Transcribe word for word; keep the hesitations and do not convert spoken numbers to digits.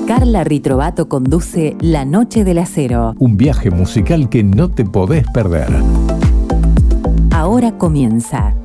Carla Ritrovato conduce La Noche del Acero. Un viaje musical que no te podés perder. Ahora comienza.